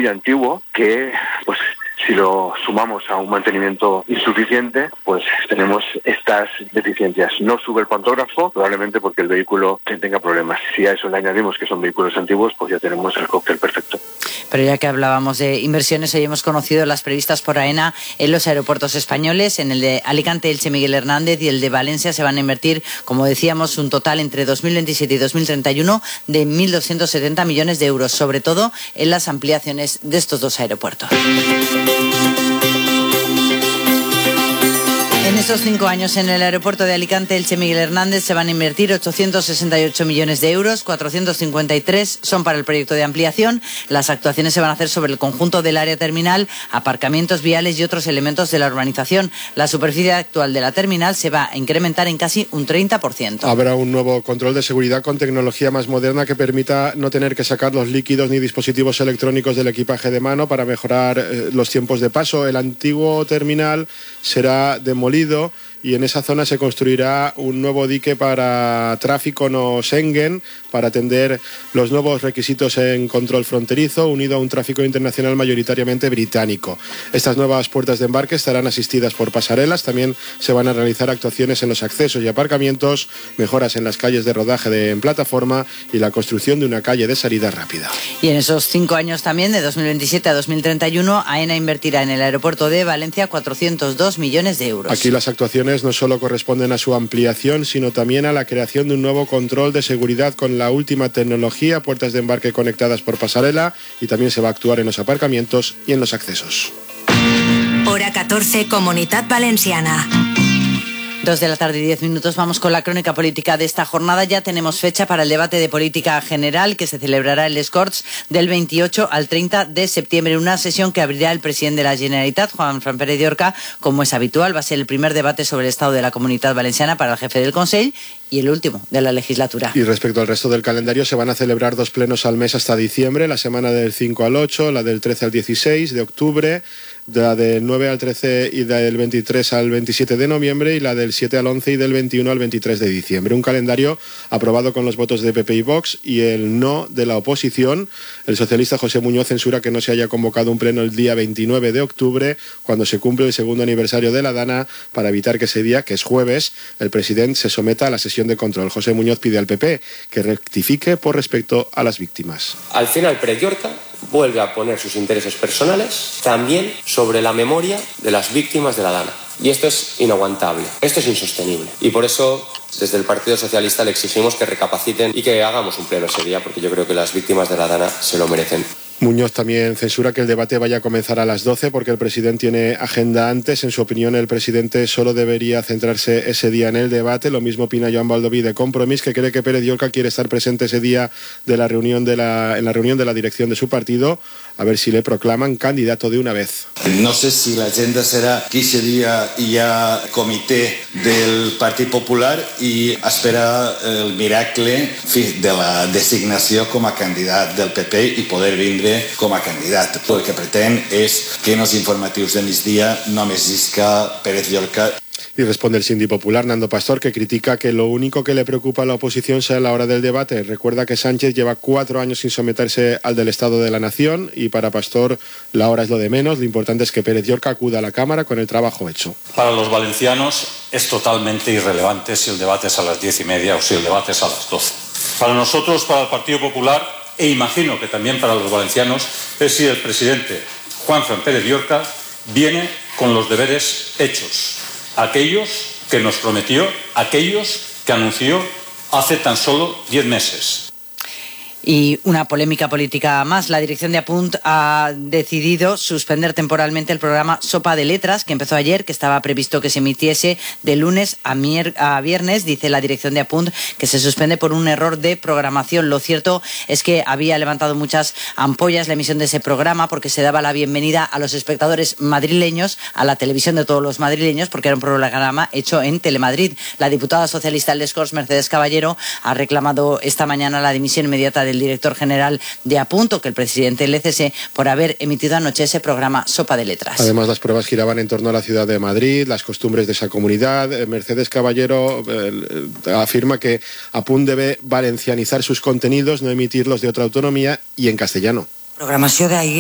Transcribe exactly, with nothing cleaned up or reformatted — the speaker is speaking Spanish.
muy antiguo que, pues, si lo sumamos a un mantenimiento insuficiente, pues tenemos estas deficiencias. No sube el pantógrafo, probablemente porque el vehículo tenga problemas. Si a eso le añadimos que son vehículos antiguos, pues ya tenemos el cóctel perfecto. Pero ya que hablábamos de inversiones, hoy hemos conocido las previstas por AENA en los aeropuertos españoles. En el de Alicante, Elche, Miguel Hernández y el de Valencia se van a invertir, como decíamos, un total entre dos mil veintisiete y dos mil treinta y uno de mil doscientos setenta millones de euros, sobre todo en las ampliaciones de estos dos aeropuertos. En estos cinco años en el aeropuerto de Alicante, Elche, Miguel Hernández se van a invertir ochocientos sesenta y ocho millones de euros, cuatrocientos cincuenta y tres son para el proyecto de ampliación. Las actuaciones se van a hacer sobre el conjunto del área terminal, aparcamientos, viales y otros elementos de la urbanización. La superficie actual de la terminal se va a incrementar en casi un treinta por ciento. Habrá un nuevo control de seguridad con tecnología más moderna que permita no tener que sacar los líquidos ni dispositivos electrónicos del equipaje de mano para mejorar eh, los tiempos de paso. El antiguo terminal será demolido y en esa zona se construirá un nuevo dique para tráfico no Schengen para atender los nuevos requisitos en control fronterizo, unido a un tráfico internacional mayoritariamente británico. Estas nuevas puertas de embarque estarán asistidas por pasarelas. También se van a realizar actuaciones en los accesos y aparcamientos, mejoras en las calles de rodaje de, en plataforma y la construcción de una calle de salida rápida. Y en esos cinco años también, de dos mil veintisiete a dos mil treinta y uno, AENA invertirá en el aeropuerto de Valencia cuatrocientos dos millones de euros. Aquí las actuaciones no solo corresponden a su ampliación, sino también a la creación de un nuevo control de seguridad con la última tecnología, puertas de embarque conectadas por pasarela, y también se va a actuar en los aparcamientos y en los accesos. Hora catorce, Comunitat Valenciana. Dos de la tarde y diez minutos, vamos con la crónica política de esta jornada. Ya tenemos fecha para el debate de política general que se celebrará en Les Corts del veintiocho al treinta de septiembre. Una sesión que abrirá el presidente de la Generalitat, Juanfran Pérez de Orca, como es habitual. Va a ser el primer debate sobre el estado de la Comunitat Valenciana para el jefe del Consell y el último de la legislatura. Y respecto al resto del calendario, se van a celebrar dos plenos al mes hasta diciembre, la semana del cinco al ocho, la del trece al dieciséis de octubre, la del nueve al trece y del veintitrés al veintisiete de noviembre y la del siete al once y del veintiuno al veintitrés de diciembre. Un calendario aprobado con los votos de P P y Vox y el no de la oposición. El socialista José Muñoz censura que no se haya convocado un pleno el día veintinueve de octubre, cuando se cumple el segundo aniversario de la Dana, para evitar que ese día, que es jueves, el presidente se someta a la sesión de control. José Muñoz pide al P P que rectifique por respecto a las víctimas. Al final, Pérez Llorca vuelve a poner sus intereses personales también sobre la memoria de las víctimas de la Dana. Y esto es inaguantable, esto es insostenible. Y por eso, desde el Partido Socialista le exigimos que recapaciten y que hagamos un pleno ese día, porque yo creo que las víctimas de la Dana se lo merecen. Muñoz también censura que el debate vaya a comenzar a las doce porque el presidente tiene agenda antes. En su opinión, el presidente solo debería centrarse ese día en el debate. Lo mismo opina Joan Baldoví de Compromís, que cree que Pérez Llorca quiere estar presente ese día de la reunión de la, en la reunión de la dirección de su partido, a ver si le proclaman candidato de una vez. No sé si l'agenda serà que ese dia hi ha comitè del Partit Popular i espera el miracle en fi, de la designació com a candidat del P P i poder vindre com a candidat. El que pretén és que en els informatius de migdia només isca Pérez Llorca. Y responde el síndic popular, Nando Pastor, que critica que lo único que le preocupa a la oposición sea la hora del debate. Recuerda que Sánchez lleva cuatro años sin someterse al del Estado de la Nación y para Pastor la hora es lo de menos. Lo importante es que Pérez Llorca acuda a la Cámara con el trabajo hecho. Para los valencianos es totalmente irrelevante si el debate es a las diez y media o si el debate es a las doce. Para nosotros, para el Partido Popular, e imagino que también para los valencianos, es si el presidente Juanfran Pérez Llorca viene con los deberes hechos. Aquellos que nos prometió, aquellos que anunció hace tan solo diez meses. Y una polémica política más. La dirección de Apunt ha decidido suspender temporalmente el programa Sopa de Letras, que empezó ayer, que estaba previsto que se emitiese de lunes a, mier- a viernes. Dice la dirección de Apunt que se suspende por un error de programación. Lo cierto es que había levantado muchas ampollas la emisión de ese programa porque se daba la bienvenida a los espectadores madrileños, a la televisión de todos los madrileños, porque era un programa hecho en Telemadrid. La diputada socialista del Les Corts, Mercedes Caballero, ha reclamado esta mañana la dimisión inmediata de el director general de Apunt, que el presidente le cese por haber emitido anoche ese programa Sopa de Letras. Además, las pruebas giraban en torno a la ciudad de Madrid, las costumbres de esa comunidad. Mercedes Caballero eh, afirma que Apunt debe valencianizar sus contenidos, no emitirlos de otra autonomía y en castellano. Programació d'ahir